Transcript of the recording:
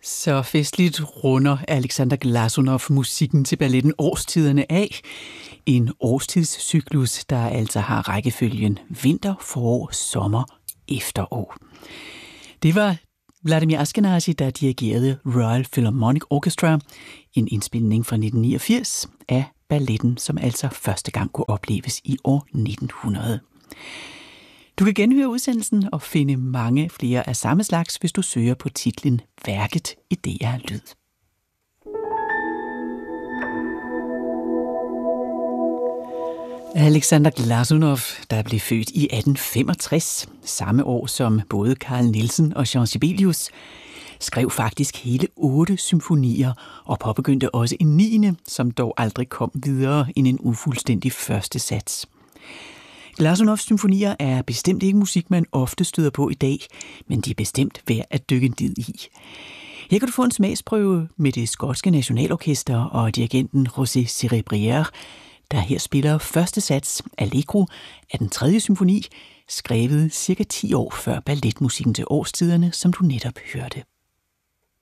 Så festligt runder Alexander Glazunov musikken til balletten Årstiderne af. En årstidscyklus, der altså har rækkefølgen vinter, forår, sommer, efterår. Det var Vladimir Ashkenazy, der dirigerede Royal Philharmonic Orchestra, en indspilning fra 1989 af balletten, som altså første gang kunne opleves i år 1900. Du kan genhøre udsendelsen og finde mange flere af samme slags, hvis du søger på titlen Værket i DR Lyd. Alexander Glazunov, der blev født i 1865, samme år som både Carl Nielsen og Jean Sibelius, skrev faktisk hele 8 symfonier og påbegyndte også en 9., som dog aldrig kom videre end en ufuldstændig første sats. Glazunovs symfonier er bestemt ikke musik, man ofte støder på i dag, men de er bestemt værd at dykke ned i. Her kan du få en smagsprøve med det skotske nationalorkester og dirigenten José Cerebrière, der her spiller første sats Allegro af den 3. symfoni, skrevet cirka 10 år før balletmusikken til Årstiderne, som du netop hørte.